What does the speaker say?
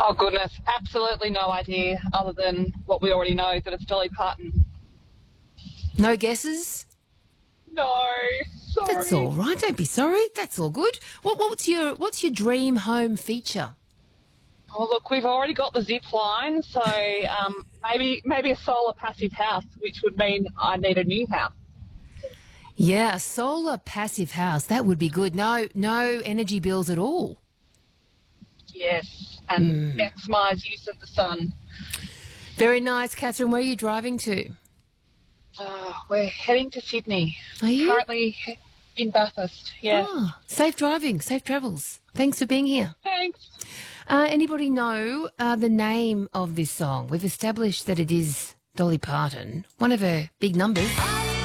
Oh, goodness. Absolutely no idea other than what we already know, that it's Dolly Parton. No guesses? No, That's sorry. all right. Don't be sorry. That's all good. What's your dream home feature? Oh, look, we've already got the zip line, so maybe a solar passive house, which would mean I need a new house. Yeah, a solar passive house. That would be good. No energy bills at all. Yes, and maximise use of the sun. Very nice, Catherine. Where are you driving to? We're heading to Sydney. Are you? Currently in Bathurst, yes. Ah, safe driving, safe travels. Thanks for being here. Thanks. Anybody know the name of this song? We've established that it is Dolly Parton, one of her big numbers.